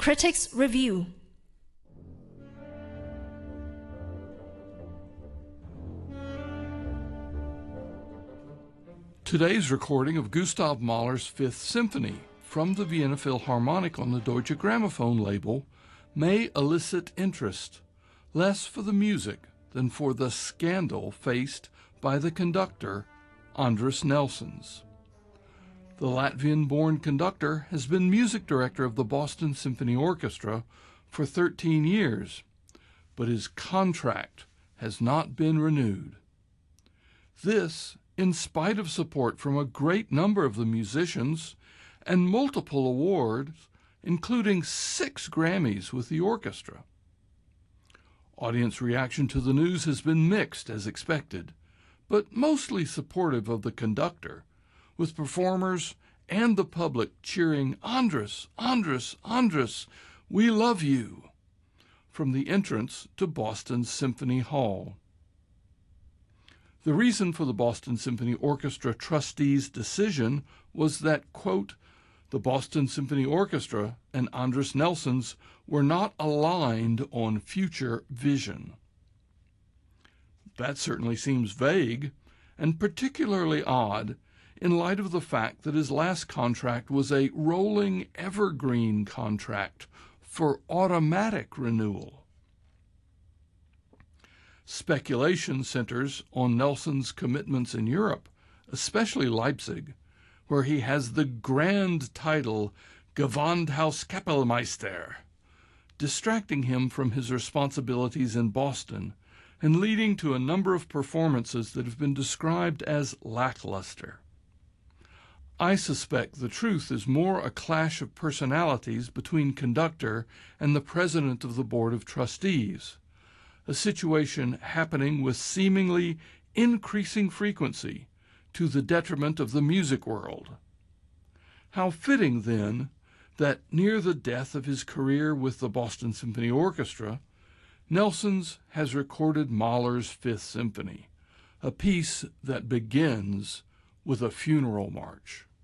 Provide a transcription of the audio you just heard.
Critics Review. Today's recording of Gustav Mahler's Fifth Symphony from the Vienna Philharmonic on the Deutsche Grammophon label may elicit interest, less for the music than for the scandal faced by the conductor, Andris Nelsons. The Latvian-born conductor has been music director of the Boston Symphony Orchestra for 13 years, but his contract has not been renewed. This in spite of support from a great number of the musicians and multiple awards, including 6 Grammys with the orchestra. Audience reaction to the news has been mixed as expected, but mostly supportive of the conductor, with performers and the public cheering, "Andris, Andris, Andris, we love you," from the entrance to Boston Symphony Hall. The reason for the Boston Symphony Orchestra trustees' decision was that, quote, the Boston Symphony Orchestra and Andris Nelsons were not aligned on future vision. That certainly seems vague and particularly odd in light of the fact that his last contract was a rolling evergreen contract for automatic renewal. Speculation centers on Nelson's commitments in Europe, especially Leipzig, where he has the grand title Gewandhauskapellmeister, distracting him from his responsibilities in Boston and leading to a number of performances that have been described as lackluster. I suspect the truth is more a clash of personalities between conductor and the president of the Board of Trustees, a situation happening with seemingly increasing frequency to the detriment of the music world. How fitting, then, that near the death of his career with the Boston Symphony Orchestra, Nelsons has recorded Mahler's Fifth Symphony, a piece that begins with a funeral march.